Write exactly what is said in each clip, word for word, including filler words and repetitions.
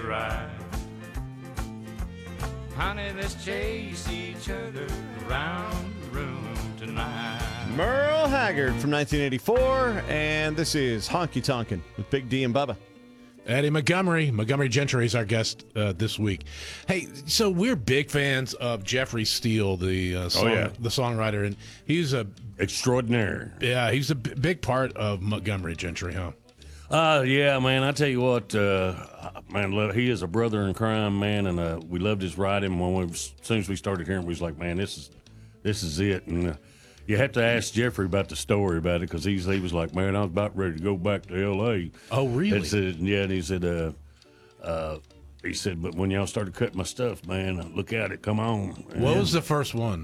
ride. Honey, let's chase each other around the room tonight. Merle Haggard from nineteen eighty-four, and this is Honky Tonkin' with Big D and Bubba. Eddie Montgomery. Montgomery Gentry is our guest uh, this week. Hey, so we're big fans of Jeffrey Steele, the uh, song, oh, yeah. the songwriter, and he's a extraordinaire. Yeah, he's a b- big part of Montgomery Gentry, huh? Uh, yeah, man. I tell you what, uh, man, look, he is a brother in crime, man, and uh, we loved his writing. When we, as soon as we started hearing, we was like, man, this is this is it. And uh, you have to ask Jeffrey about the story about it, because he's he was like, man, I was about ready to go back to L A. Oh, really? And said, yeah, and he said, uh, uh, he said, but when y'all started cutting my stuff, man, look at it, come on. And what was the first one?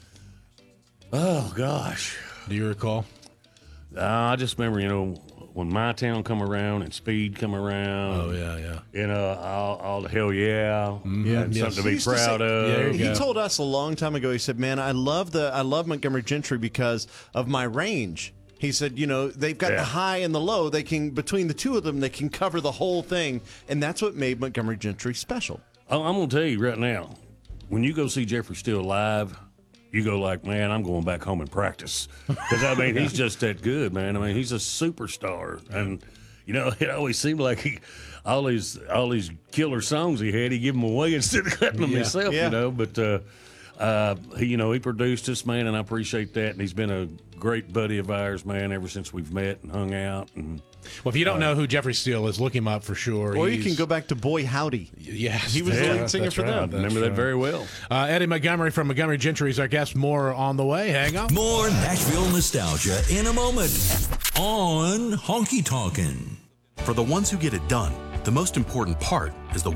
Oh gosh, do you recall? Uh, I just remember, you know, when My Town come around and Speed come around. Oh yeah, yeah. You know, all, all the hell yeah, Mm-hmm. Yeah, and yes. something to He be used to proud say- of. He told us a long time ago, he said, man, I love the I love Montgomery Gentry because of my range. He said, you know, they've got Yeah. the high and the low. They can, between the two of them, they can cover the whole thing. And that's what made Montgomery Gentry special. Oh, I'm gonna tell you right now, when you go see Jeffrey Steele live, you go like, man, I'm going back home and practice, because I mean, he's just that good, man. I mean, he's a superstar, and you know, it always seemed like he, all these all these killer songs he had, he give them away instead of cutting them Yeah. himself, Yeah. you know. But uh, uh, he, you know, he produced us, man, and I appreciate that. And he's been a great buddy of ours, man, ever since we've met and hung out. And Well, if you don't Uh, know who Jeffrey Steele is, look him up for sure. Or you He's- can go back to Boy Howdy. Yes, He was the yeah, lead singer that's for right, them. that's remember that right. very well. Uh, Eddie Montgomery from Montgomery Gentry is our guest. More on the way. Hang on. More Nashville nostalgia in a moment on Honky Tonkin'. For the ones who get it done, the most important part is the